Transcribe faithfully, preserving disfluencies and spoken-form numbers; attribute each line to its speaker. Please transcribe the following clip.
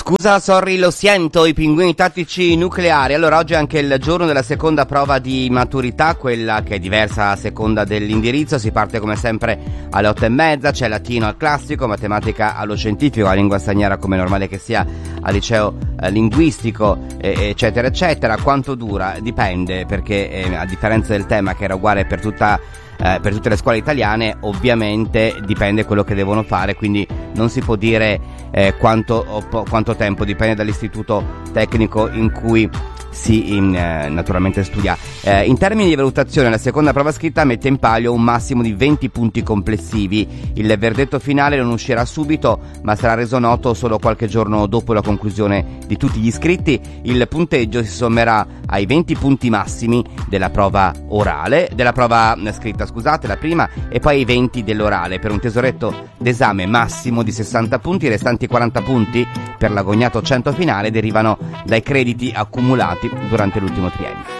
Speaker 1: Scusa, sorry, lo sento, i pinguini tattici nucleari. Allora, oggi è anche il giorno della seconda prova di maturità, quella che è diversa a seconda dell'indirizzo. Si parte come sempre alle otto e mezza, c'è latino al classico, matematica allo scientifico, la lingua straniera come normale che sia al liceo eh, linguistico, eh, eccetera, eccetera. Quanto dura? Dipende, perché eh, a differenza del tema che era uguale per tutta Eh, per tutte le scuole italiane, ovviamente dipende quello che devono fare, quindi non si può dire eh, quanto, po- quanto tempo, dipende dall'istituto tecnico in cui si in, eh, naturalmente studia. Eh, in termini di valutazione, la seconda prova scritta mette in palio un massimo di venti punti complessivi. Il verdetto finale non uscirà subito, ma sarà reso noto solo qualche giorno dopo la conclusione di tutti gli iscritti. Il punteggio si sommerà ai venti punti massimi della prova orale, della prova scritta, scusate, la prima, e poi ai venti dell'orale, per un tesoretto d'esame massimo di sessanta punti. I restanti quaranta punti per l'agognato cento finale derivano dai crediti accumulati durante l'ultimo triennio.